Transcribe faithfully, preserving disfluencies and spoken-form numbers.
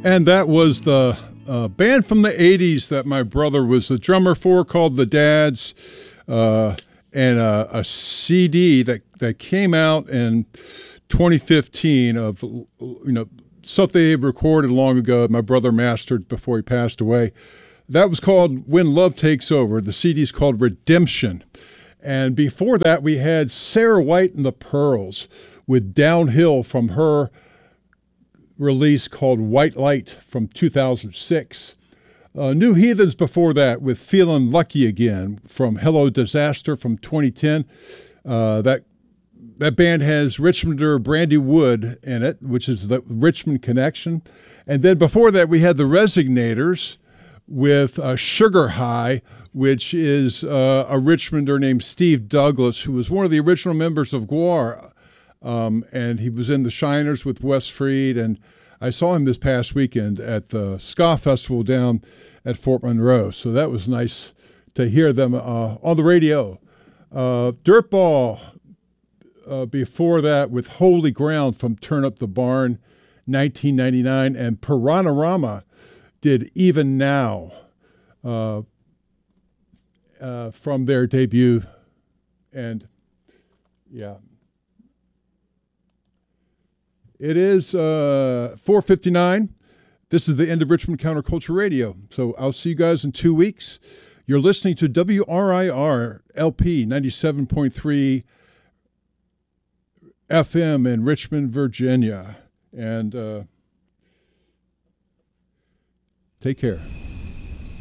And that was the uh, band from the eighties that my brother was the drummer for, called The Dads, uh, and uh, a C D that, that came out in twenty fifteen of, you know, stuff they had recorded long ago. My brother mastered before he passed away. That was called When Love Takes Over. The C D's called Redemption. And before that, we had Sarah White and the Pearls with Downhill from her release called White Light from two thousand six. Uh, New Heathens before that with Feeling Lucky Again from Hello Disaster from twenty ten. Uh, that that band has Richmonder Brandy Wood in it, which is the Richmond connection. And then before that, we had the Resignators with uh, Sugar High, which is uh, a Richmonder named Steve Douglas, who was one of the original members of Gwar. Um, and he was in the Shiners with Wes Freed. And I saw him this past weekend at the Ska Festival down at Fort Monroe. So that was nice to hear them uh, on the radio. Uh, Dirtball, uh, before that with Holy Ground from Turn Up the Barn, nineteen ninety-nine. And Piranarama did Even Now uh, uh, from their debut. And yeah. It is uh, four fifty-nine. This is the end of Richmond Counterculture Radio. So I'll see you guys in two weeks. You're listening to W R I R L P ninety-seven point three F M in Richmond, Virginia. And uh, take care.